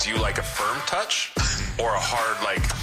Do you like a firm touch or a hard,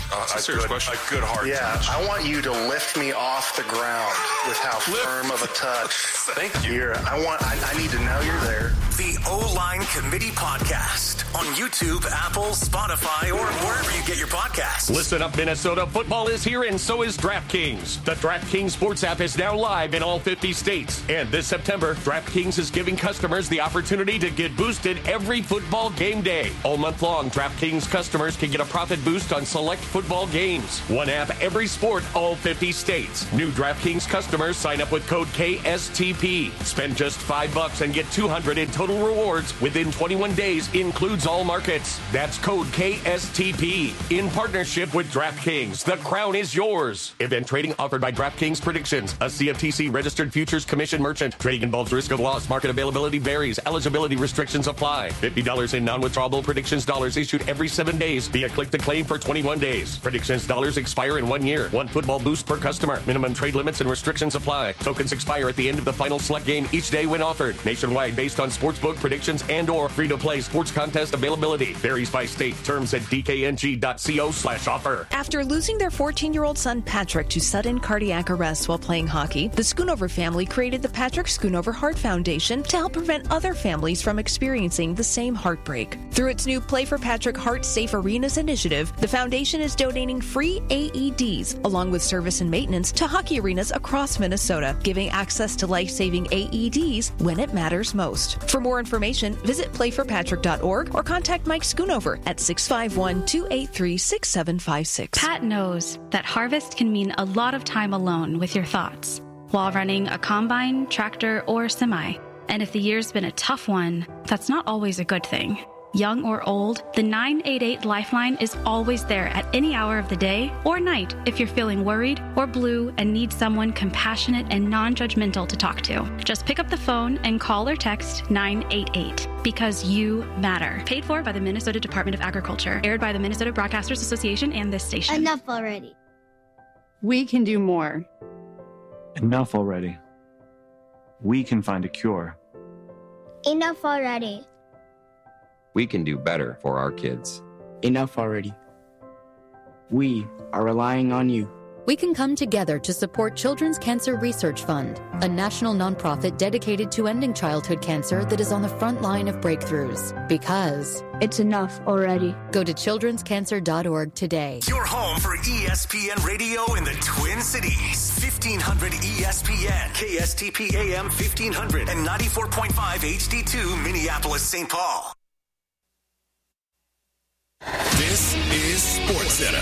a good hard touch? Yeah, I want you to lift me off the ground with how firm of a touch. Thank you. I need to know you're there. The O-Line Committee Podcast on YouTube, Apple, Spotify, or wherever you get your podcasts. Listen up, Minnesota. Football is here, and so is DraftKings. The DraftKings Sports app is now live in all 50 states. And this September, DraftKings is giving customers the opportunity to get boosted every football game day. All month long, DraftKings customers can get a profit boost on select football games. One app, every sport, all 50 states. New DraftKings customers sign up with code KSTP. Spend just $5 and get $200 in total rewards within 21 days. Includes all markets. That's code KSTP. In partnership with DraftKings, the crown is yours. Event trading offered by DraftKings Predictions, a CFTC registered futures commission merchant. Trading involves risk of loss. Market availability varies. Eligibility restrictions apply. $50 in non-withdrawable predictions dollars issued every 7 days via click to claim for 21 days. Predictions dollars expire in 1 year. One football boost per customer. Minimum trade limits and restrictions apply. Tokens expire at the end of the final select game each day when offered. Nationwide based on sportsbook predictions and or free-to-play sports contest availability. Varies by state. Terms at dkng.co/offer. After losing their 14-year-old son Patrick to sudden cardiac arrest while playing hockey, the Schoonover family created the Patrick Schoonover Heart Foundation to help prevent other families from experiencing the same heartbreak. Through its new Play for Patrick Heart Safe Arenas initiative, the foundation is donating free AEDs along with service and maintenance to hockey arenas across Minnesota, giving access to life-saving AEDs when it matters most. For more information, visit playforpatrick.org or contact Mike Schoonover at 651-283-6756. Pat knows that harvest can mean a lot of time alone with your thoughts while running a combine, tractor, or semi. And if the year's been a tough one, that's not always a good thing. Young or old, the 988 Lifeline is always there at any hour of the day or night if you're feeling worried or blue and need someone compassionate and non-judgmental to talk to. Just pick up the phone and call or text 988 because you matter. Paid for by the Minnesota Department of Agriculture. Aired by the Minnesota Broadcasters Association and this station. Enough already. We can do more. Enough already. We can find a cure. Enough already. We can do better for our kids. Enough already. We are relying on you. We can come together to support Children's Cancer Research Fund, a national nonprofit dedicated to ending childhood cancer that is on the front line of breakthroughs. Because it's enough already. Go to childrenscancer.org today. Your home for ESPN Radio in the Twin Cities. 1500 ESPN, KSTP AM 1500, and 94.5 HD2 Minneapolis, St. Paul. This is SportsCenter.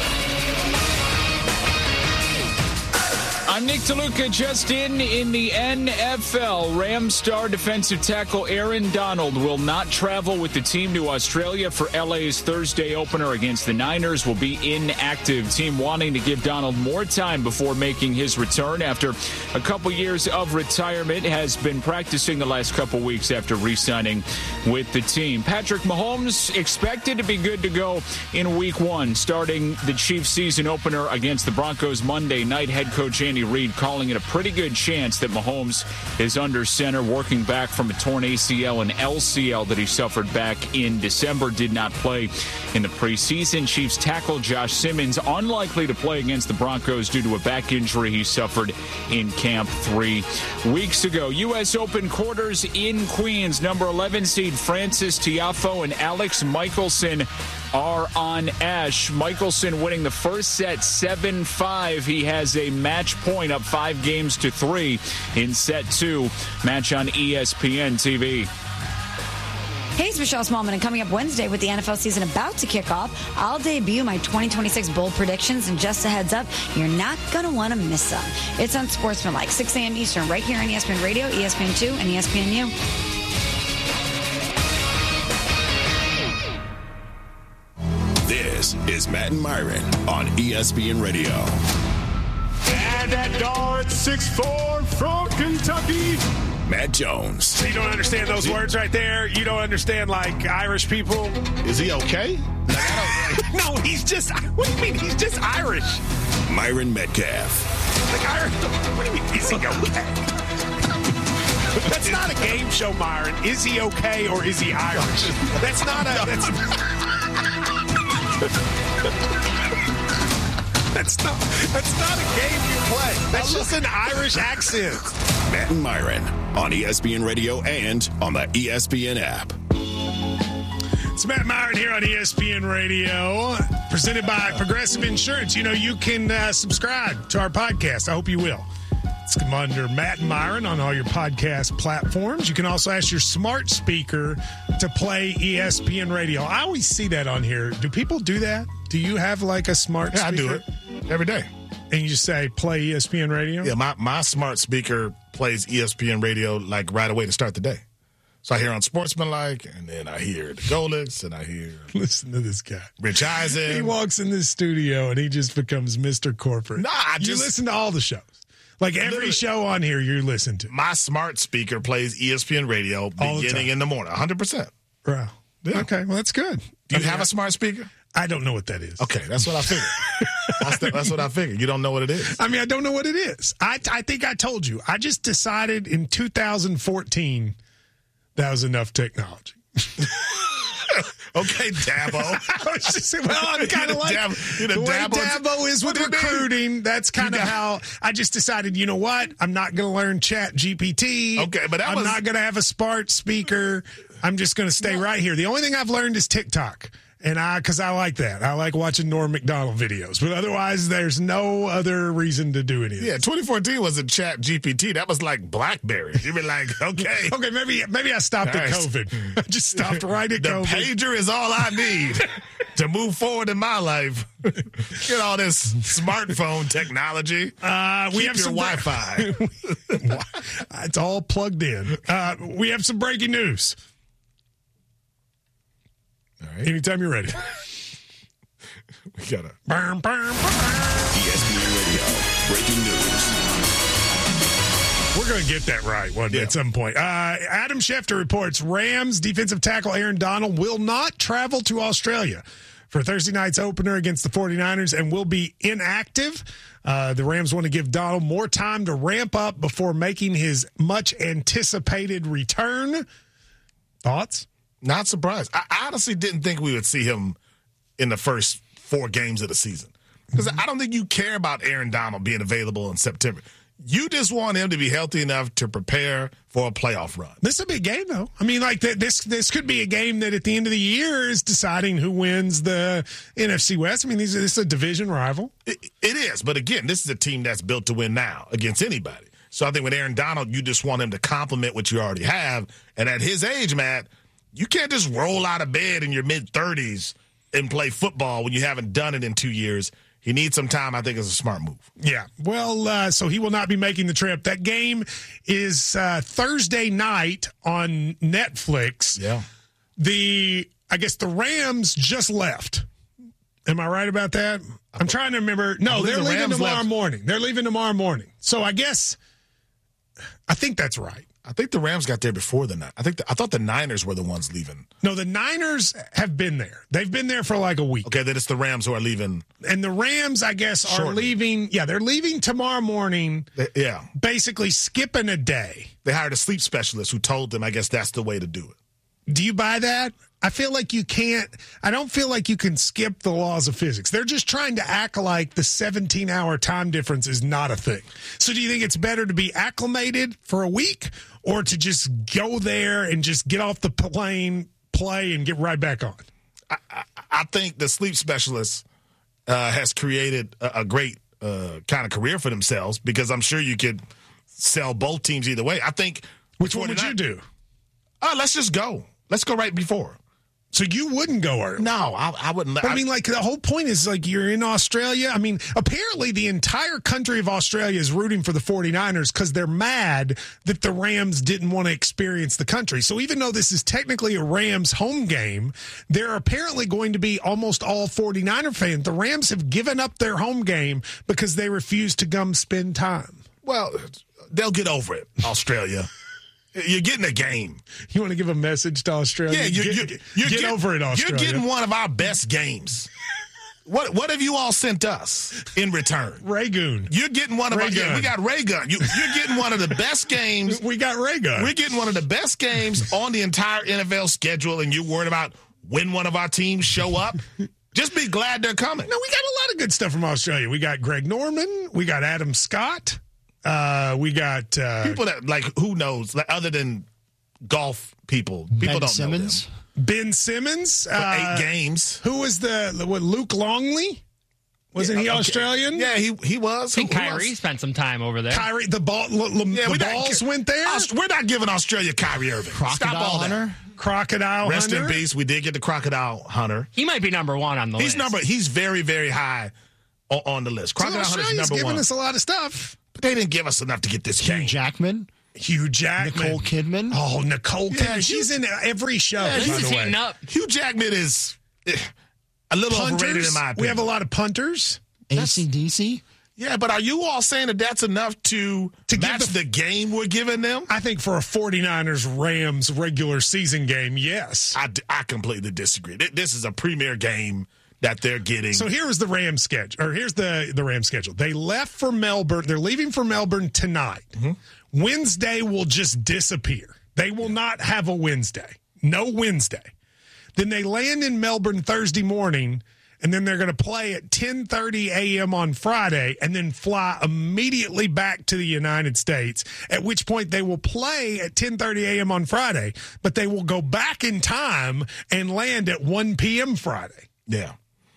I'm Nick DeLuca. Just in the NFL, Rams star defensive tackle Aaron Donald will not travel with the team to Australia for LA's Thursday opener against the Niners. Will be inactive. Team wanting to give Donald more time before making his return after a couple years of retirement. Has been practicing the last couple weeks after re-signing with the team. Patrick Mahomes expected to be good to go in Week 1, starting the Chiefs season opener against the Broncos Monday night. Head coach Andy Reid calling it a pretty good chance that Mahomes is under center, working back from a torn ACL and LCL that he suffered back in December. Did not play in the preseason. Chiefs tackle Josh Simmons unlikely to play against the Broncos due to a back injury he suffered in camp 3 weeks ago. U.S. Open quarters in Queens. Number 11 seed Frances Tiafoe and Alex Michelson are on ash. Michelson winning the first set 7-5. He has a match point up 5-3 in set 2. Match on ESPN TV. Hey, it's Michelle Smallman, and coming up Wednesday with the NFL season about to kick off, I'll debut my 2026 bold predictions, and just a heads up, you're not going to want to miss them. It's on Sportsmanlike, 6 a.m. Eastern, right here on ESPN Radio, ESPN2, and ESPNU. This is Matt and Myron on ESPN Radio. And at guard 6'4" from Kentucky, Matt Jones. So you don't understand those words right there? You don't understand, like, Irish people? Is he okay? No, he's just, what do you mean? He's just Irish. Myron Metcalf. Like, Irish, what do you mean, is he okay? That's not a game show, Myron. Is he okay or is he Irish? That's not a... That's, That's not a game you play. That's just an Irish accent. Matt and Myron on ESPN Radio and on the ESPN app. It's Matt Myron here on ESPN Radio, presented by Progressive Insurance. You know, you can subscribe to our podcast. I hope you will. It's come under Matt and Myron on all your podcast platforms. You can also ask your smart speaker to play ESPN Radio. I always see that on here. Do people do that? Do you have like a smart speaker? I do it every day. And you just say, play ESPN Radio? Yeah, my smart speaker plays ESPN Radio like right away to start the day. So I hear on Sportsmanlike, and then I hear the Golix, and I hear... Listen to this guy. Rich Eisen. He walks in this studio, and he just becomes Mr. Corporate. You listen to all the shows. Like every show on here you listen to. My smart speaker plays ESPN Radio beginning in the morning, 100%. Wow. Yeah. Okay, well, that's good. Do you have a smart speaker? I don't know what that is. Okay, that's what I figured. That's what I figured. You don't know what it is. I mean, I don't know what it is. I think I told you. I just decided in 2014 that was enough technology. Okay, Dabo. I'm kind of like the way Dabo is with recruiting. That's kind of how I just decided, you know what? I'm not going to learn Chat GPT. Okay, but I'm not going to have a smart speaker. I'm just going to stay right here. The only thing I've learned is TikTok. And because I like that. I like watching Norm Macdonald videos. But otherwise, there's no other reason to do anything. Yeah, 2014 wasn't Chat GPT. That was like BlackBerry. You'd be like, okay. Okay, maybe I stopped at COVID. I just stopped right at COVID. The pager is all I need to move forward in my life. Get all this smartphone technology. We have some Wi-Fi. It's all plugged in. We have some breaking news. All right. Anytime you're ready. We got ESPN Radio breaking news. We're going to get that right at some point. Adam Schefter reports Rams defensive tackle Aaron Donald will not travel to Australia for Thursday night's opener against the 49ers and will be inactive. The Rams want to give Donald more time to ramp up before making his much anticipated return. Thoughts? Not surprised. I honestly didn't think we would see him in the first 4 games of the season. Because I don't think you care about Aaron Donald being available in September. You just want him to be healthy enough to prepare for a playoff run. This is a big game, though. I mean, like this could be a game that at the end of the year is deciding who wins the NFC West. I mean, this is a division rival. It is. But again, this is a team that's built to win now against anybody. So I think with Aaron Donald, you just want him to complement what you already have. And at his age, Matt, you can't just roll out of bed in your mid-30s and play football when you haven't done it in 2 years. He needs some time. I think it's a smart move. Yeah. Well, so he will not be making the trip. That game is Thursday night on Netflix. Yeah. I guess the Rams just left. Am I right about that? I'm trying to remember. No, they're leaving tomorrow morning. They're leaving tomorrow morning. So I think that's right. I think the Rams got there before the night. I thought the Niners were the ones leaving. No, the Niners have been there. They've been there for like a week. Okay, then it's the Rams who are leaving. And the Rams, I guess, are leaving. Yeah, they're leaving tomorrow morning. Basically skipping a day. They hired a sleep specialist who told them, I guess that's the way to do it. Do you buy that? I feel like you can't. I don't feel like you can skip the laws of physics. They're just trying to act like the 17-hour time difference is not a thing. So do you think it's better to be acclimated for a week or to just go there and just get off the plane, play, and get right back on? I think the sleep specialist has created a great kind of career for themselves because I'm sure you could sell both teams either way. I think. Which one would you do? Let's just go. Let's go right before. So you wouldn't go early? No, I wouldn't. But I mean, like, the whole point is, like, you're in Australia. I mean, apparently the entire country of Australia is rooting for the 49ers because they're mad that the Rams didn't want to experience the country. So even though this is technically a Rams home game, they're apparently going to be almost all 49er fans. The Rams have given up their home game because they refuse to come spend time. Well, they'll get over it, Australia. You're getting a game. You want to give a message to Australia? Yeah, get over it, Australia. You're getting one of our best games. What have you all sent us in return? Raygun. You're getting one of our. Yeah, we got Raygun. You're getting one of the best games. We got Raygun. We're getting one of the best games on the entire NFL schedule, and you're worried about when one of our teams show up. Just be glad they're coming. No, we got a lot of good stuff from Australia. We got Greg Norman. We got Adam Scott. We got people that, like, who knows, like, other than golf people Ben don't Simmons. know them. Ben Simmons. For 8 games. Who was Luke Longley? Wasn't he Australian? Yeah, he was. I think Kyrie spent some time over there. Kyrie, the balls went there? We're not giving Australia Kyrie Irving. Stop all Hunter? that. Crocodile Rest Hunter? in peace. We did get the Crocodile Hunter. He might be number 1 on the list. He's very, very high on the list. Crocodile Hunter's number 1. Giving us a lot of stuff. But they didn't give us enough to get this game. Hugh Jackman. Nicole Kidman. Oh, Nicole Kidman. She's in every show, by the way. Up. Hugh Jackman is a little overrated in my opinion. We have a lot of punters. AC/DC. Yeah, but are you all saying that that's enough to match the game we're giving them? I think for a 49ers-Rams regular season game, yes. I completely disagree. This is a premier game that they're getting. So here is the Rams schedule, or here's the Rams schedule. They left for Melbourne. They're leaving for Melbourne tonight. Mm-hmm. Wednesday will just disappear. They will not have a Wednesday. No Wednesday. Then they land in Melbourne Thursday morning, and then they're going to play at 10:30 a.m. on Friday and then fly immediately back to the United States, at which point they will play at 10:30 a.m. on Friday, but they will go back in time and land at 1 p.m. Friday. Yeah.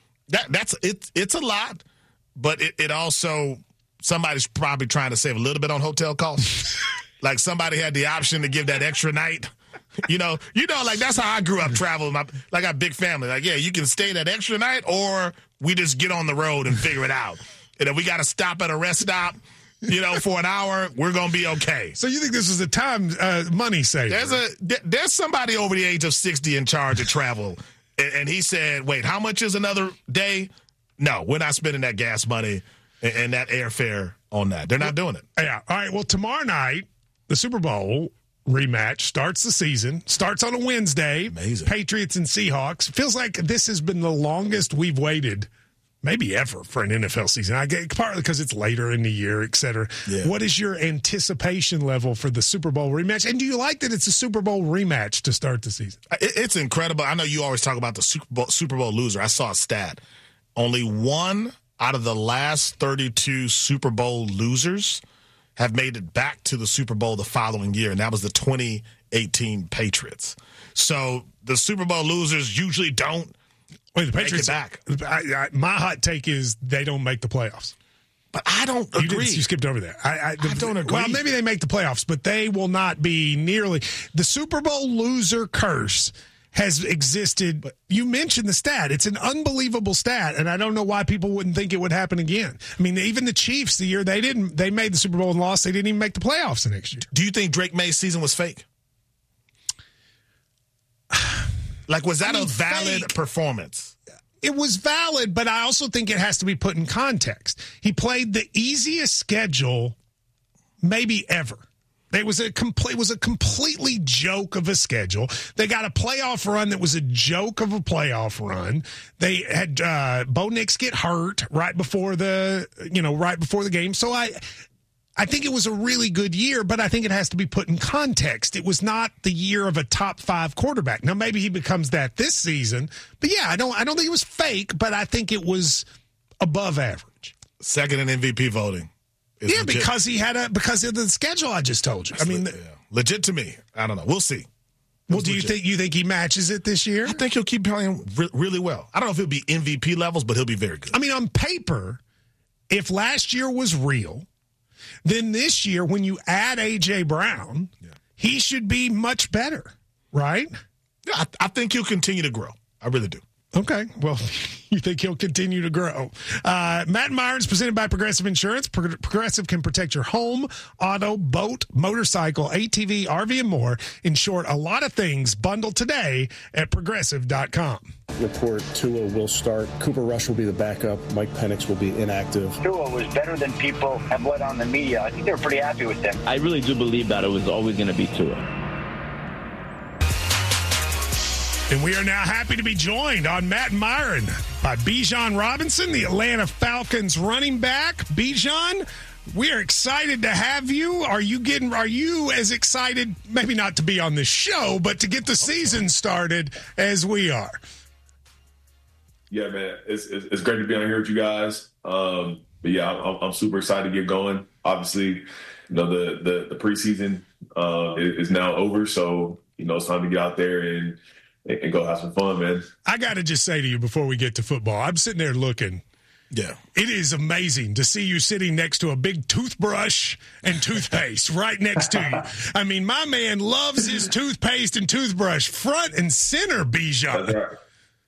It's a lot, but it also, somebody's probably trying to save a little bit on hotel costs. Like somebody had the option to give that extra night. You know, like that's how I grew up traveling. Like I got a big family. Like, yeah, you can stay that extra night or we just get on the road and figure it out. And if we got to stop at a rest stop, for an hour, we're going to be okay. So you think this is a time money saver? There's somebody over the age of 60 in charge of travel. And he said, wait, how much is another day? No, we're not spending that gas money and that airfare on that. They're not doing it. Yeah. All right. Well, tomorrow night, the Super Bowl rematch starts the season, starts on a Wednesday. Amazing. Patriots and Seahawks. Feels like this has been the longest we've waited, maybe ever, for an NFL season. I get partly because it's later in the year, et cetera. Yeah. What is your anticipation level for the Super Bowl rematch? And do you like that it's a Super Bowl rematch to start the season? It's incredible. I know you always talk about the Super Bowl loser. I saw a stat. Only one out of the last 32 Super Bowl losers have made it back to the Super Bowl the following year, and that was the 2018 Patriots. So the Super Bowl losers usually don't the Patriots make it back. My hot take is they don't make the playoffs. But I don't agree. You skipped over there. I don't agree. Well, maybe they make the playoffs, but they will not be nearly. The Super Bowl loser curse has existed. You mentioned the stat. It's an unbelievable stat, and I don't know why people wouldn't think it would happen again. I mean, even the Chiefs, the year they made the Super Bowl and lost, they didn't even make the playoffs the next year. Do you think Drake May's season was fake? Like, was that a valid performance? It was valid, but I also think it has to be put in context. He played the easiest schedule maybe ever. It was a completely joke of a schedule. They got a playoff run that was a joke of a playoff run. They had Bo Nix get hurt right before the game. So I think it was a really good year, but I think it has to be put in context. It was not the year of a top 5 quarterback. Now maybe he becomes that this season, but yeah, I don't think it was fake, but I think it was above average. Second in MVP voting. Yeah, because because of the schedule I just told you. Legit to me. I don't know. We'll see. Well, do you think he matches it this year? I think he'll keep playing really well. I don't know if he'll be MVP levels, but he'll be very good. I mean, on paper, if last year was real, then this year, when you add A.J. Brown, he should be much better, right? Yeah, I think he'll continue to grow. I really do. Okay. Well, you think he'll continue to grow. Matt and Myron's presented by Progressive Insurance. Progressive can protect your home, auto, boat, motorcycle, ATV, RV, and more. In short, a lot of things bundled today at Progressive.com. Report Tua will start. Cooper Rush will be the backup. Mike Penix will be inactive. Tua was better than people have let on the media. I think they were pretty happy with him. I really do believe that it was always going to be Tua. And we are now happy to be joined on Matt and Myron by Bijan Robinson, the Atlanta Falcons running back. Bijan, we are excited to have you. Are you as excited, maybe not to be on this show, but to get the season started as we are? Yeah, man, it's great to be on here with you guys. But yeah, I'm super excited to get going. Obviously, the preseason is now over, so it's time to get out there and go have some fun, man. I got to just say to you before we get to football, I'm sitting there looking. Yeah. It is amazing to see you sitting next to a big toothbrush and toothpaste right next to you. I mean, my man loves his toothpaste and toothbrush front and center, Bijan. That's right.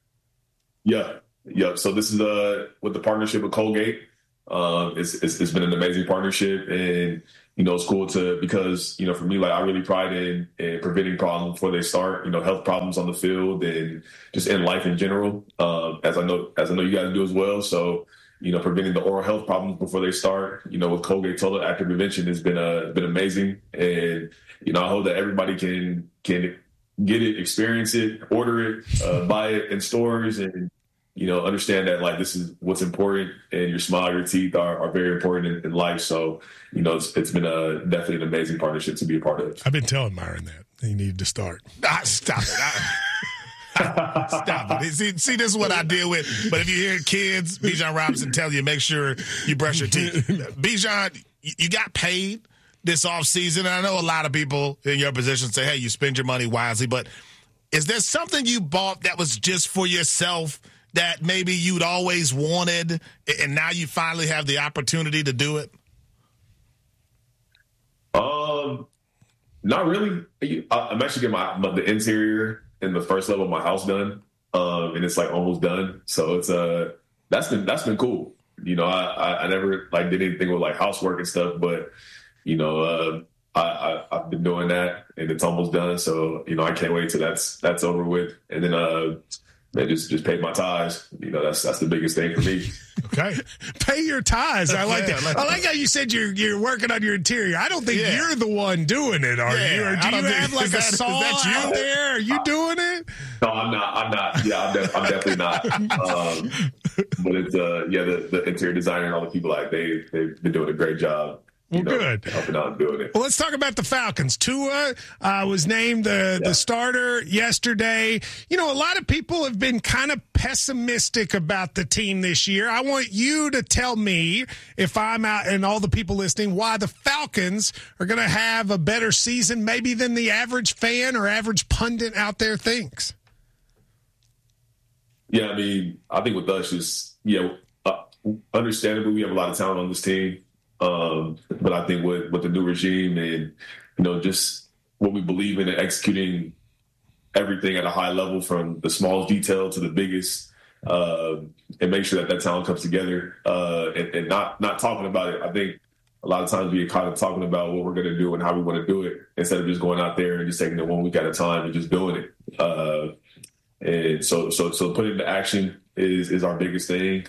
Yeah. So this is with the partnership with Colgate. It's been an amazing partnership, and it's cool because for me, like, I really pride in preventing problems before they start. Health problems on the field and just in life in general. As I know you guys do as well. So preventing the oral health problems before they start. With Colgate Total Active Prevention has been amazing, and I hope that everybody can get it, experience it, order it, buy it in stores, and understand that, like, this is what's important, and your smile, your teeth are very important in life. So, it's been definitely an amazing partnership to be a part of. I've been telling Myron that he needed to start. Stop it. Stop it. See, this is what I deal with. But if you hear kids, Bijan Robinson tell you, make sure you brush your teeth. Bijan, you got paid this offseason. And I know a lot of people in your position say, hey, you spend your money wisely. But is there something you bought that was just for yourself that maybe you'd always wanted, and now you finally have the opportunity to do it? Not really. I'm actually getting the interior in the first level of my house done, and it's like almost done. So it's that's been cool. I never did anything with like housework and stuff, but I've been doing that, and it's almost done. So I can't wait till that's over with, and then just pay my tithes. That's the biggest thing for me. Okay, pay your tithes. I like that. I like how you said you're working on your interior. I don't think you're the one doing it, are you? Or do you have like a saw out there? Are you doing it? No, I'm not. Yeah, I'm definitely not. But it's the interior designer and all the people, they've been doing a great job. Well, good. Helping out and doing it. Well, let's talk about the Falcons. Tua was named the starter yesterday. A lot of people have been kind of pessimistic about the team this year. I want you to tell me, if I'm out, and all the people listening, why the Falcons are going to have a better season maybe than the average fan or average pundit out there thinks. Yeah, I think with us, understandably, we have a lot of talent on this team. But I think with the new regime and, just what we believe in and executing everything at a high level, from the smallest detail to the biggest, and make sure that talent comes together, and not talking about it. I think a lot of times we get caught up talking about what we're going to do and how we want to do it, instead of just going out there and just taking it 1 week at a time and just doing it. And so putting it into action is our biggest thing.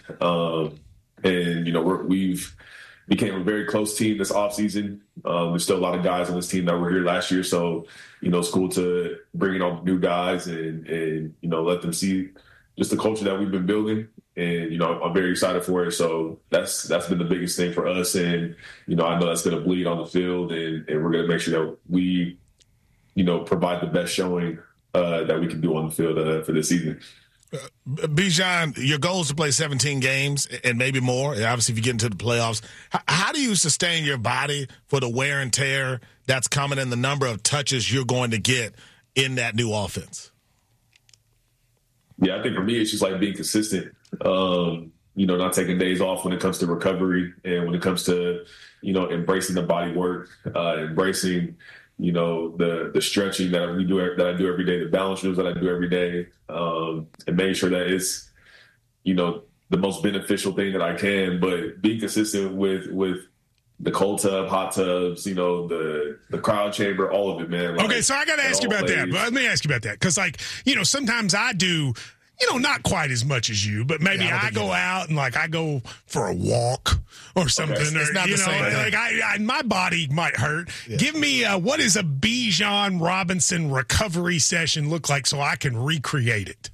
And, we've became a very close team this offseason. There's still a lot of guys on this team that were here last year. So, it's cool to bring in all new guys and let them see just the culture that we've been building. And, I'm very excited for it. So that's been the biggest thing for us. And, I know that's going to bleed on the field, and we're going to make sure that we, provide the best showing that we can do on the field for this season. Bijan, your goal is to play 17 games and maybe more. Obviously, if you get into the playoffs, how do you sustain your body for the wear and tear that's coming and the number of touches you're going to get in that new offense? Yeah, I think for me, it's just like being consistent. Not taking days off when it comes to recovery, and when it comes to, embracing the body work, embracing the stretching that I do every day, the balance drills that I do every day, and making sure that it's, the most beneficial thing that I can, but being consistent with the cold tub, hot tubs, the crowd chamber, all of it, man. Okay, so I got to ask you about that. Let me ask you about that. Because, sometimes I do, not quite as much as you, but maybe I go out and, I go for a walk or something. Okay, it's not the same. My body might hurt. Yeah. Give me, what does a Bijan Robinson recovery session look like so I can recreate it?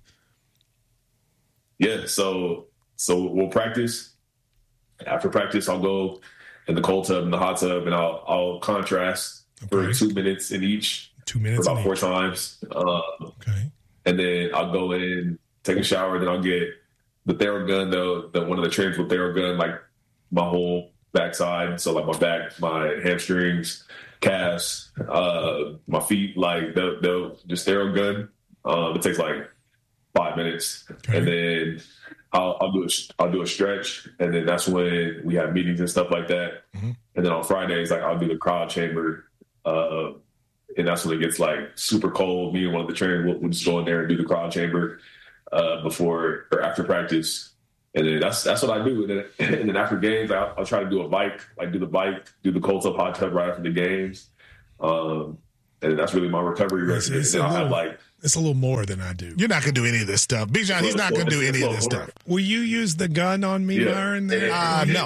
Yeah, so we'll practice. After practice, I'll go in the cold tub and the hot tub, and I'll contrast for 2 minutes in each. 2 minutes for about 4 times. Okay. And then I'll go in, take a shower, then I'll get the Theragun, one of the trainers with Theragun, like my whole backside. So like my back, my hamstrings, calves, my feet, like they'll just Theragun. It takes like 5 minutes, and then I'll do a stretch, and then that's when we have meetings and stuff like that. And then on Fridays, like I'll do the cryo chamber, and that's when it gets like super cold. Me and one of the trainers will just go in there and do the cryo chamber before or after practice, and then that's what I do. And then after games, I'll try to do a bike, do the cold tub, hot tub right after the games, and that's really my recovery regimen. It's a little more than I do. You're not going to do any of this stuff. Bijan, he's not going to do any of this stuff. Will you use the gun on me, Myron? No.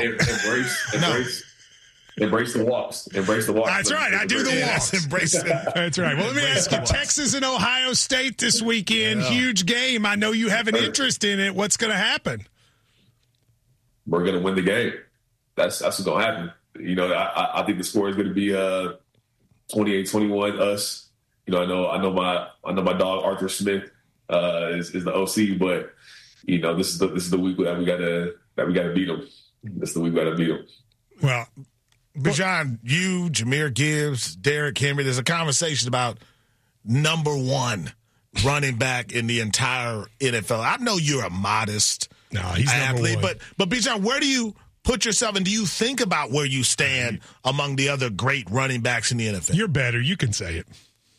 Embrace the walks. That's right. I do the walks. Embrace it. That's right. Well, let me ask you, Texas and Ohio State this weekend, huge game. I know you have an interest in it. What's going to happen? We're going to win the game. That's what's going to happen. You know, I think the score is going to be 28-21 us. You know, I know my dog Arthur Smith is the OC, but you know this is the week that we gotta beat them. This is the week we gotta beat them. Well, Bijan, you, Jahmyr Gibbs, Derrick Henry. There's a conversation about number one running back in the entire NFL. I know you're a modest athlete, but Bijan, where do you put yourself, and do you think about where you stand among the other great running backs in the NFL? You're better. You can say it.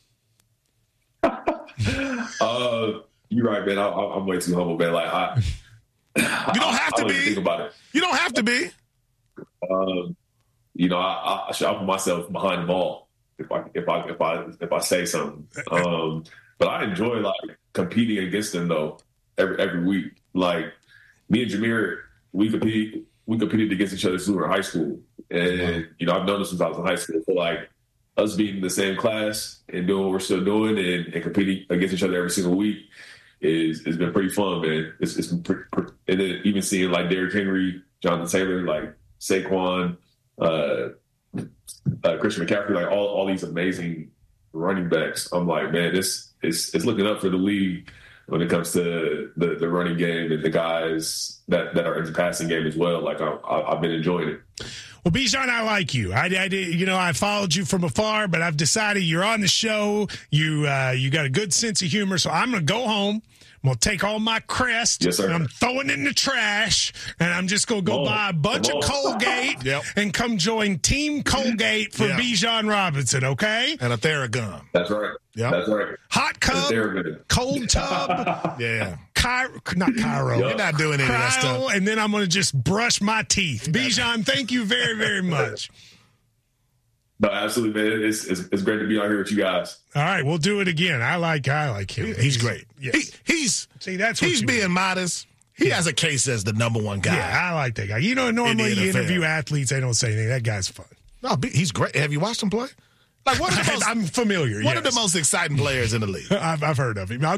You're right, man. I'm way too humble, man. Like you don't have to be. Think about it. You don't have to be. You know, I should put myself behind the ball if I say something. But I enjoy like competing against them though every week. Like me and Jahmyr, we competed against each other since we were in high school, and you know I've known this since I was in high school. So like us being in the same class and doing what we're still doing and competing against each other every single week it's been pretty fun, man. It's been pretty, and then even seeing like Derrick Henry, Jonathan Taylor, like Saquon, Christian McCaffrey, like all these amazing running backs. I'm like, man, it's looking up for the league when it comes to the running game and the guys that are in the passing game as well. Like I've been enjoying it. Well, Bijan, I like you. I followed you from afar, but I've decided you're on the show. You got a good sense of humor, so I'm going to go home. I'm going to take all my crest, yes, sir, and I'm throwing it in the trash, and I'm just going to go buy a bunch of Colgate and come join Team Colgate for Bijan Robinson, okay? And a Theragun. That's right. Yep. That's right. Hot cup, cold tub. Not Cairo. You're not doing any of that stuff. And then I'm going to just brush my teeth. Bijan, thank you very, very much. No, absolutely, man. It's great to be out here with you guys. All right, we'll do it again. I like him. He's great. Yes. He's being mean. Modest. He has a case as the number one guy. Yeah, I like that guy. You know, normally you interview athletes, they don't say anything. That guy's fun. No, he's great. Have you watched him play? Like I'm familiar. One of the most exciting players in the league. I've heard of him. I'm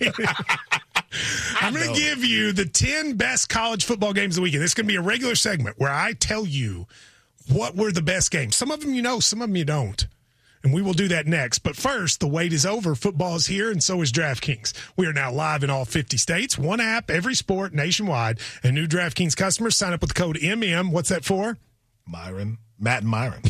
going to give you the 10 best college football games of the weekend. This is going to be a regular segment where I tell you what were the best games. Some of them you know, some of them you don't. And we will do that next. But first, the wait is over. Football is here, and so is DraftKings. We are now live in all 50 states. One app, every sport, nationwide. And new DraftKings customers sign up with the code MM. What's that for? Matt and Myron.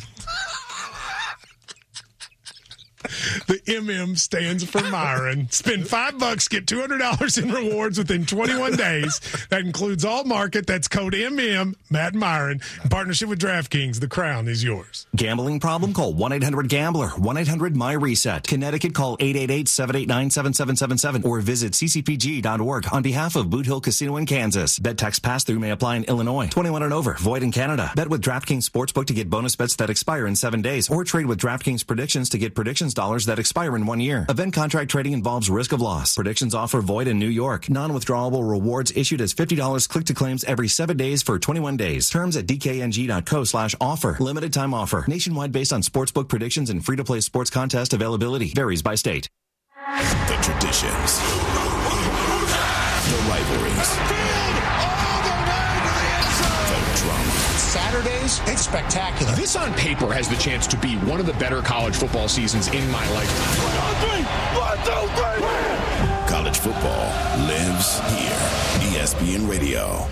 The MM stands for Myron. Spend $5, get $200 in rewards within 21 days. That includes all market. That's code MM, Matt and Myron. In partnership with DraftKings, the crown is yours. Gambling problem? Call 1-800-GAMBLER. 1-800-MY-RESET. Connecticut, call 888-789-7777 or visit ccpg.org on behalf of Boot Hill Casino in Kansas. Bet tax pass-through may apply in Illinois. 21 and over. Void in Canada. Bet with DraftKings Sportsbook to get bonus bets that expire in 7 days, or trade with DraftKings Predictions to get predictions dollars that expire in 1 year. Event contract trading involves risk of loss. Predictions offer void in New York. Non-withdrawable rewards issued as $50 click-to-claims every 7 days for 21 days. Terms at dkng.co/offer. Limited time offer. Nationwide based on sportsbook predictions and free-to-play sports contest availability. Varies by state. The traditions. The rivalries. Saturdays, it's spectacular. This on paper has the chance to be one of the better college football seasons in my lifetime. 1, 2, 3. College football lives here. ESPN Radio.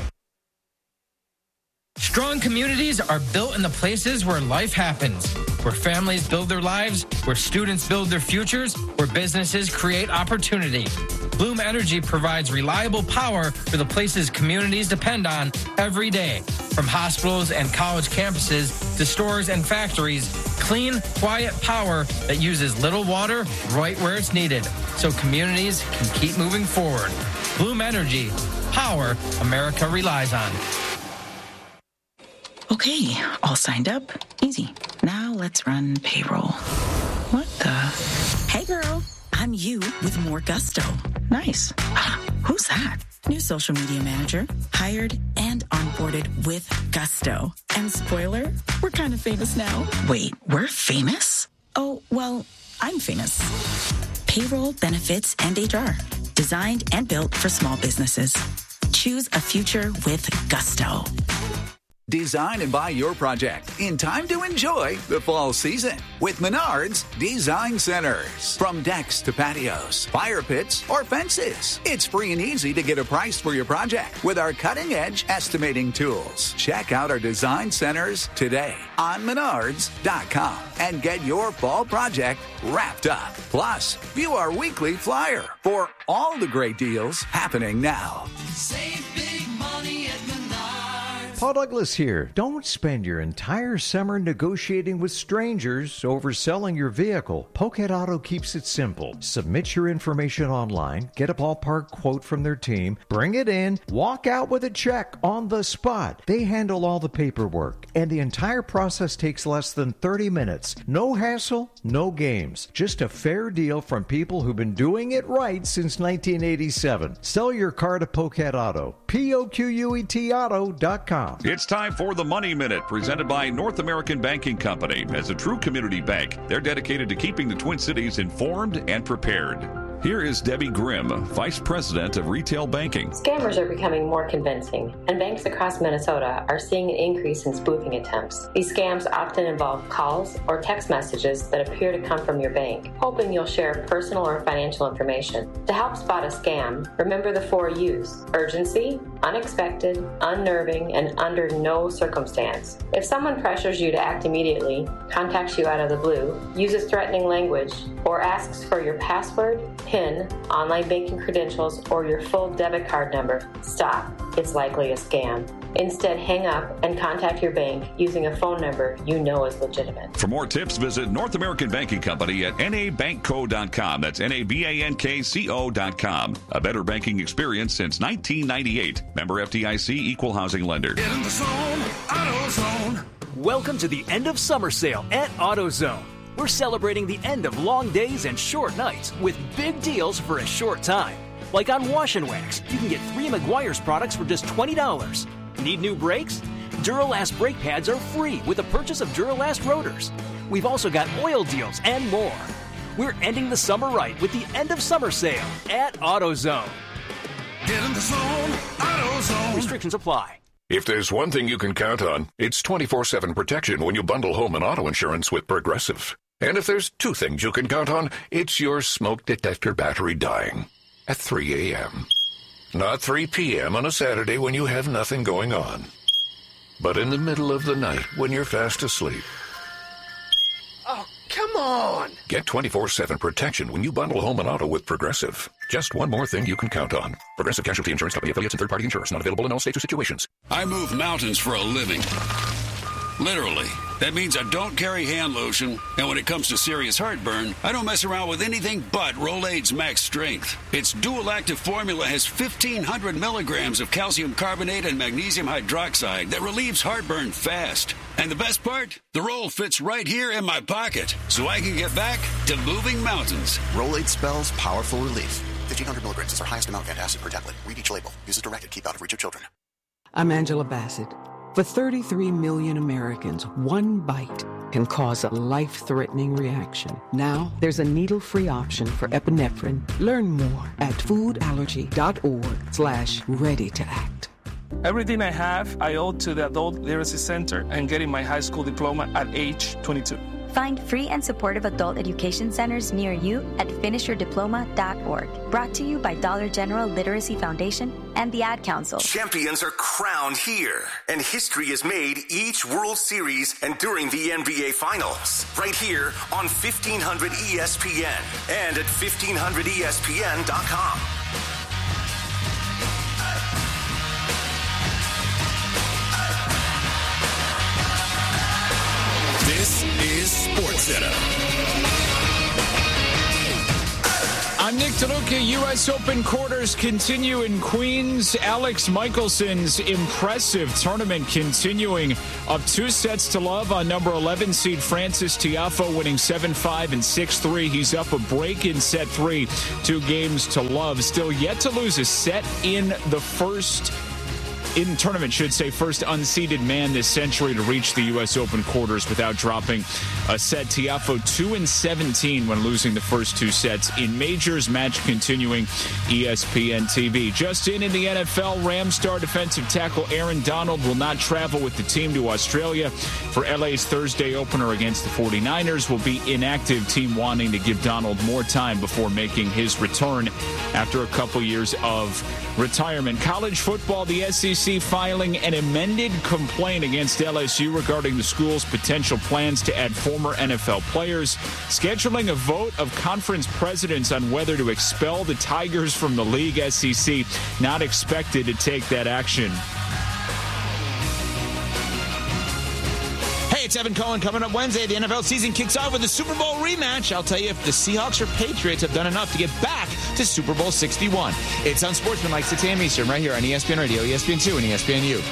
Strong communities are built in the places where life happens, where families build their lives, where students build their futures, where businesses create opportunity. Bloom Energy provides reliable power for the places communities depend on every day. From hospitals and college campuses to stores and factories, clean, quiet power that uses little water right where it's needed, so communities can keep moving forward. Bloom Energy, power America relies on. Okay, all signed up. Easy. Now let's run payroll. What the? Hey girl, I'm you with more gusto. Nice. Who's that? New social media manager. Hired and onboarded with gusto. And spoiler, we're kind of famous now. Wait, we're famous? Oh, well, I'm famous. Payroll, benefits, and HR. Designed and built for small businesses. Choose a future with gusto. Design and buy your project in time to enjoy the fall season with Menards Design Centers. From decks to patios, fire pits, or fences, it's free and easy to get a price for your project with our cutting-edge estimating tools. Check out our design centers today on Menards.com and get your fall project wrapped up. Plus, view our weekly flyer for all the great deals happening now. Save big money at Menards. Paul Douglas here. Don't spend your entire summer negotiating with strangers over selling your vehicle. Pocket Auto keeps it simple. Submit your information online, get a ballpark quote from their team, bring it in, walk out with a check on the spot. They handle all the paperwork, and the entire process takes less than 30 minutes. No hassle, no games. Just a fair deal from people who've been doing it right since 1987. Sell your car to Pocket Auto. POQUET Auto.com. It's time for the Money Minute, presented by North American Banking Company. As a true community bank, they're dedicated to keeping the Twin Cities informed and prepared. Here is Debbie Grimm, Vice President of Retail Banking. Scammers are becoming more convincing, and banks across Minnesota are seeing an increase in spoofing attempts. These scams often involve calls or text messages that appear to come from your bank, hoping you'll share personal or financial information. To help spot a scam, remember the 4 U's: urgency, unexpected, unnerving, and under no circumstance. If someone pressures you to act immediately, contacts you out of the blue, uses threatening language, or asks for your password, PIN, online banking credentials, or your full debit card number, stop. It's likely a scam. Instead, hang up and contact your bank using a phone number you know is legitimate. For more tips, visit North American Banking Company at nabankco.com. That's nabankco.com. A better banking experience since 1998. Member FDIC, Equal Housing Lender. Get in the zone, AutoZone. Welcome to the end of summer sale at AutoZone. We're celebrating the end of long days and short nights with big deals for a short time. Like on Wash and Wax, you can get 3 Meguiar's products for just $20. Need new brakes? Duralast brake pads are free with the purchase of Duralast rotors. We've also got oil deals and more. We're ending the summer right with the end of summer sale at AutoZone. Get in the zone, AutoZone. Restrictions apply. If there's one thing you can count on, it's 24/7 protection when you bundle home and auto insurance with Progressive. And if there's 2 things you can count on, it's your smoke detector battery dying at 3 a.m. Not 3 p.m. on a Saturday when you have nothing going on, but in the middle of the night when you're fast asleep. Oh, come on! Get 24/7 protection when you bundle home and auto with Progressive. Just one more thing you can count on. Progressive Casualty Insurance Company, affiliates, and third-party insurers. Not available in all states or situations. I move mountains for a living. Literally. That means I don't carry hand lotion, and when it comes to serious heartburn, I don't mess around with anything but Rolaids Max Strength. Its dual-active formula has 1,500 milligrams of calcium carbonate and magnesium hydroxide that relieves heartburn fast. And the best part? The roll fits right here in my pocket, so I can get back to moving mountains. Rolaids spells powerful relief. 1,500 milligrams is our highest amount of antacid per tablet. Read each label. Use as directed. Keep out of reach of children. I'm Angela Bassett. For 33 million Americans, one bite can cause a life-threatening reaction. Now, there's a needle-free option for epinephrine. Learn more at foodallergy.org/ready-to-act. Everything I have, I owe to the Adult Literacy Center and getting my high school diploma at age 22. Find free and supportive adult education centers near you at finishyourdiploma.org. Brought to you by Dollar General Literacy Foundation and the Ad Council. Champions are crowned here, and history is made each World Series and during the NBA Finals. Right here on 1500 ESPN and at 1500ESPN.com. This is SportsCenter. I'm Nick DeLuca. U.S. Open quarters continue in Queens. Alex Michelson's impressive tournament continuing, up 2 sets to love on number 11 seed Francis Tiafoe, winning 7-5 and 6-3. He's up a break in set 3, 2 games to love. Still yet to lose a set in the first first unseeded man this century to reach the U.S. Open quarters without dropping a set. Tiafoe 2-17 when losing the first 2 sets in majors. Match continuing, ESPN TV. Just in the NFL, Rams star defensive tackle Aaron Donald will not travel with the team to Australia for LA's Thursday opener against the 49ers. Will be inactive, team wanting to give Donald more time before making his return after a couple years of retirement. College football, the SEC filing an amended complaint against LSU regarding the school's potential plans to add former NFL players, scheduling a vote of conference presidents on whether to expel the Tigers from the league. SEC not expected to take that action. Hey, it's Evan Cohen. Coming up Wednesday, the NFL season kicks off with the Super Bowl rematch. I'll tell you if the Seahawks or Patriots have done enough to get back to Super Bowl 61. It's Unsportsmanlike 6 a.m. Eastern, right here on ESPN Radio, ESPN2, and ESPNU.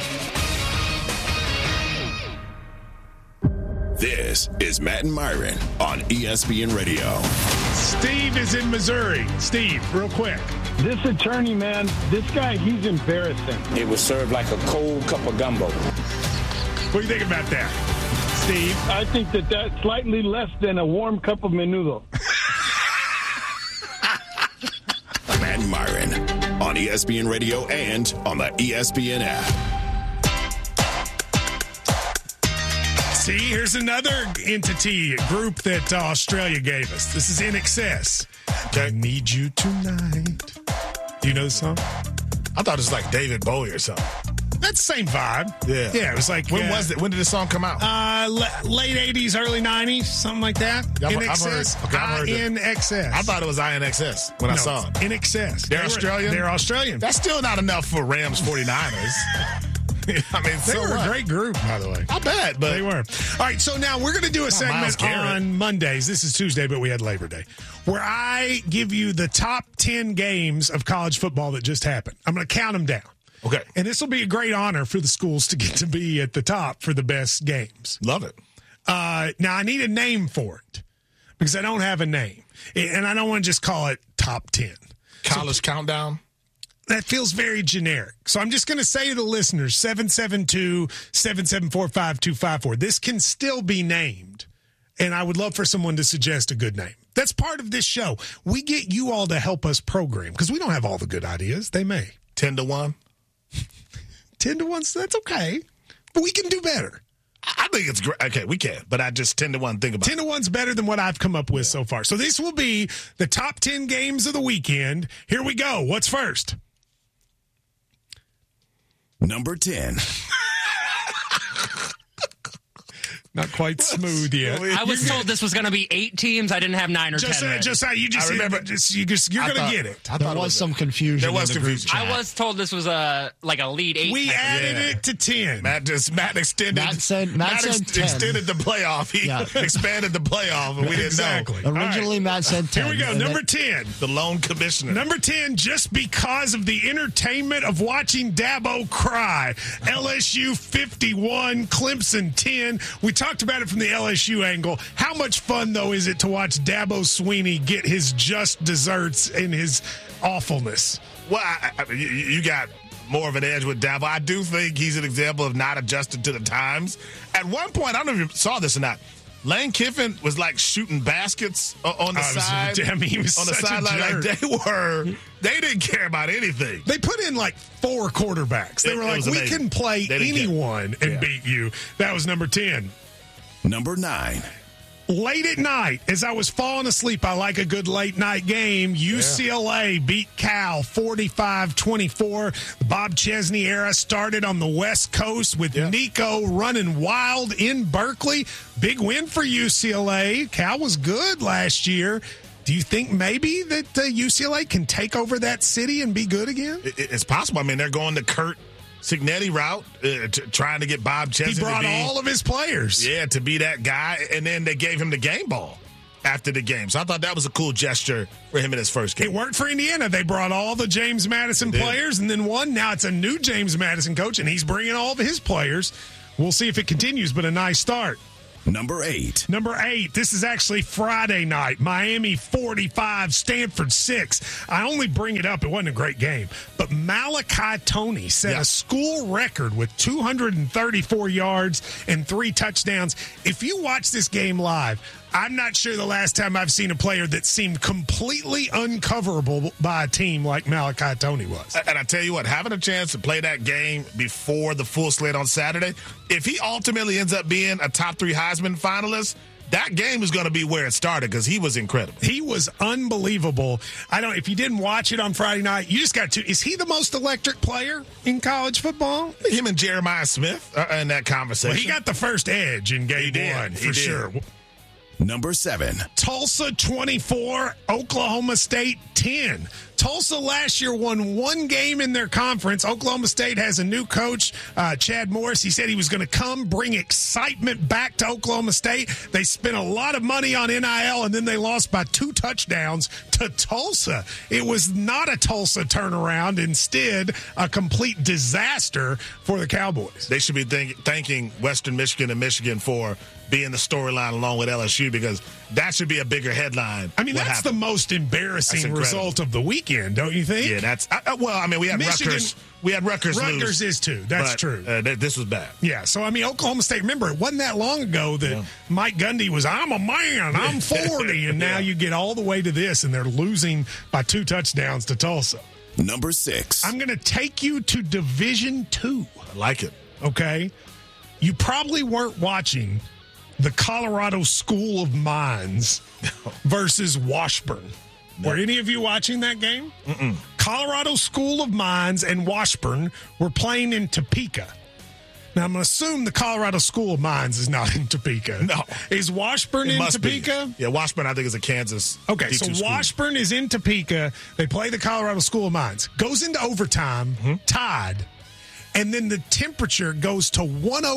This is Matt and Myron on ESPN Radio. Steve is in Missouri. Steve, real quick. This attorney, man, this guy, he's embarrassing. It was served like a cold cup of gumbo. What do you think about that, Steve? I think that's slightly less than a warm cup of menudo. Matt and Myron on ESPN Radio and on the ESPN app. See, here's another entity, group that Australia gave us. This is In Excess. I need you tonight. Do you know the song? I thought it was like David Bowie or something. That's the same vibe. Yeah. Yeah, it was like... When was it? When did the song come out? Late 80s, early 90s, something like that. Yeah, In Excess. I've heard In Excess. I thought it was INXS when I saw it. In Excess. They're Australian? They're Australian. That's still not enough for Rams 49ers. I mean, they were a great group, by the way. I bet, but they were. All right, so now we're going to do a segment on Mondays. This is Tuesday, but we had Labor Day, where I give you the top 10 games of college football that just happened. I'm going to count them down. Okay. And this will be a great honor for the schools to get to be at the top for the best games. Love it. Now, I need a name for it because I don't have a name. And I don't want to just call it top 10. College countdown? That feels very generic. So I'm just going to say to the listeners, 772-774-5254. This can still be named, and I would love for someone to suggest a good name. That's part of this show. We get you all to help us program because we don't have all the good ideas. They may. 10-1? 10-1, that's okay. But we can do better. I think it's great. Okay, we can. But I just 10-1 think about 10-1's better than what I've come up with so far. So this will be the top 10 games of the weekend. Here we go. What's first? Number 10. Not quite smooth yet. I was told this was going to be 8 teams. I didn't have 9 or 10. I remember. You're going to get it. There was some confusion. There was confusion. I was told this was like a lead 8. We added it to 10. Matt extended. Matt said extended the playoff. He expanded the playoff, and we didn't know. Originally, Matt said 10. Here we go. Number 10. The lone commissioner. Number 10, just because of the entertainment of watching Dabo cry. LSU 51, Clemson 10. We talked about it from the LSU angle. How much fun, though, is it to watch Dabo Swinney get his just desserts in his awfulness? Well, you got more of an edge with Dabo. I do think he's an example of not adjusting to the times. At one point, I don't know if you saw this or not, Lane Kiffin was like shooting baskets on the side. He was on the such sideline. a jerk. Like they didn't care about anything. They put in like 4 quarterbacks. They were like, we can play anyone and beat you. That was number 10. Number 9. Late at night, as I was falling asleep, I like a good late night game. UCLA beat Cal 45-24. The Bob Chesney era started on the West Coast with Nico running wild in Berkeley. Big win for UCLA. Cal was good last year. Do you think maybe that UCLA can take over that city and be good again? It's possible. I mean, they're going the Kurt Cignetti route, trying to get Bob Chesney. He brought all of his players. Yeah, to be that guy. And then they gave him the game ball after the game. So I thought that was a cool gesture for him in his first game. It worked for Indiana. They brought all the James Madison players and then won. Now it's a new James Madison coach, and he's bringing all of his players. We'll see if it continues, but a nice start. Number 8. This is actually Friday night. Miami 45, Stanford 6. I only bring it up. It wasn't a great game. But Malachi Toney set a school record with 234 yards and 3 touchdowns. If you watch this game live, I'm not sure the last time I've seen a player that seemed completely uncoverable by a team like Malachi Toney was. And I tell you what, having a chance to play that game before the full slate on Saturday, if he ultimately ends up being a top 3 Heisman finalist, that game is going to be where it started because he was incredible. He was unbelievable. If you didn't watch it on Friday night, you just got to. Is he the most electric player in college football? Him and Jeremiah Smith are in that conversation. Well, he got the first edge in game one for sure. Number 7. Tulsa 24, Oklahoma State 10. Tulsa last year won 1 game in their conference. Oklahoma State has a new coach, Chad Morris. He said he was going to come bring excitement back to Oklahoma State. They spent a lot of money on NIL, and then they lost by 2 touchdowns to Tulsa. It was not a Tulsa turnaround. Instead, a complete disaster for the Cowboys. They should be thanking Western Michigan and Michigan for being the storyline along with LSU because that should be a bigger headline. I mean, that's the most embarrassing result of the weekend, don't you think? Yeah, that's well, I mean, we had Michigan, Rutgers. We had Rutgers lose. Rutgers is too. That's true. This was bad. Yeah, so, I mean, Oklahoma State, remember, it wasn't that long ago that Mike Gundy was, I'm a man, I'm 40, and now you get all the way to this, and they're losing by 2 touchdowns to Tulsa. Number 6. I'm going to take you to Division II. I like it. Okay? You probably weren't watching the Colorado School of Mines versus Washburn. Were any of you watching that game? Mm-mm. Colorado School of Mines and Washburn were playing in Topeka. Now, I'm going to assume the Colorado School of Mines is not in Topeka. No. Is Washburn in Topeka? Yeah, Washburn, I think, is a Kansas. Okay, so Washburn is in Topeka. They play the Colorado School of Mines. Goes into overtime, tied. And then the temperature goes to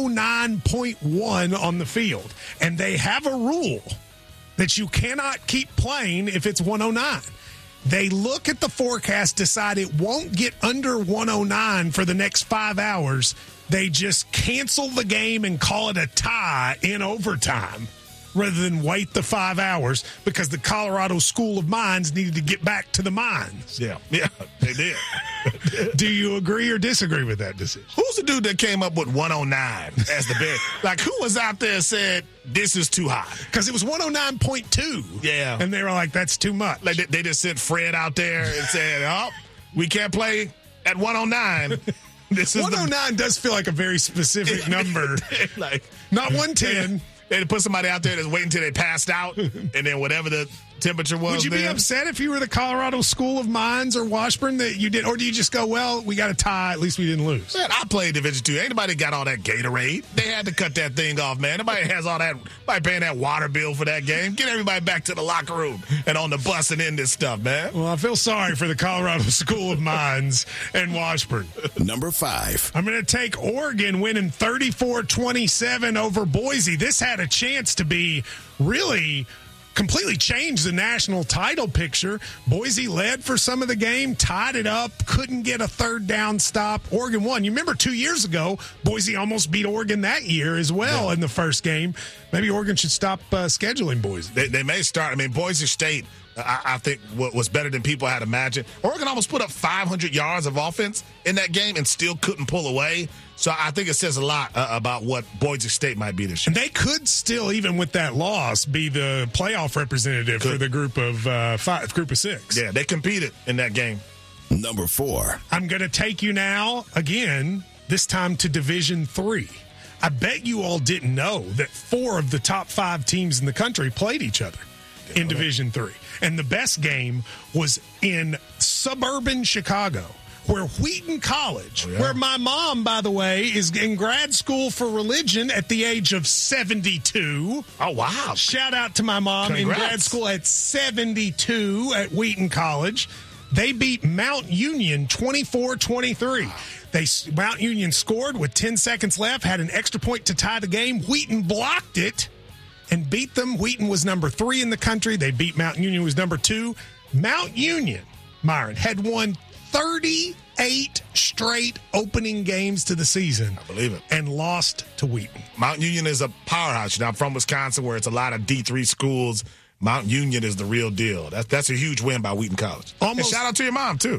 109.1 on the field. And they have a rule that you cannot keep playing if it's 109. They look at the forecast, decide it won't get under 109 for the next 5 hours. They just cancel the game and call it a tie in overtime rather than wait the 5 hours because the Colorado School of Mines needed to get back to the mines. Yeah, they did. Do you agree or disagree with that decision? Who's the dude that came up with 109 as the bid? Like, who was out there and said, this is too high? Because it was 109.2. Yeah. And they were like, that's too much. Like, they just sent Fred out there and said, we can't play at 109. This is 109 does feel like a very specific number. Like, not 110. They put somebody out there that's waiting until they passed out, and then whatever the temperature was. Would you be upset if you were the Colorado School of Mines or Washburn that you did, or do you just go, well, we got a tie, at least we didn't lose? Man, I played Division II. Ain't nobody got all that Gatorade. They had to cut that thing off, man. Nobody has all that. Nobody paying that water bill for that game. Get everybody back to the locker room and on the bus and in this stuff, man. Well, I feel sorry for the Colorado School of Mines and Washburn. Number 5. I'm going to take Oregon winning 34-27 over Boise. This had a chance to be really completely changed the national title picture. Boise led for some of the game, tied it up, couldn't get a third down stop. Oregon won. You remember 2 years ago, Boise almost beat Oregon that year as well in the first game. Maybe Oregon should stop scheduling Boise. They may start. I mean, Boise State, I think, was better than people had imagined. Oregon almost put up 500 yards of offense in that game and still couldn't pull away. So I think it says a lot about what Boise State might be this year. And they could still, even with that loss, be the playoff representative for the group of 6. Yeah, they competed in that game. Number 4. I'm going to take you now, again, this time to Division III. I bet you all didn't know that 4 of the top 5 teams in the country played each other in Division III. And the best game was in suburban Chicago, where Wheaton College, where my mom, by the way, is in grad school for religion at the age of 72. Oh, wow. Shout out to my mom in grad school at 72 at Wheaton College. They beat Mount Union 24-23. Mount Union scored with 10 seconds left, had an extra point to tie the game. Wheaton blocked it and beat them. Wheaton was number 3 in the country. They beat Mount Union, was number 2. Mount Union, Myron, had won 38 straight opening games to the season. I believe it. And lost to Wheaton. Mount Union is a powerhouse. You know, I'm from Wisconsin, where it's a lot of D3 schools. Mount Union is the real deal. That's a huge win by Wheaton College. And shout out to your mom, too.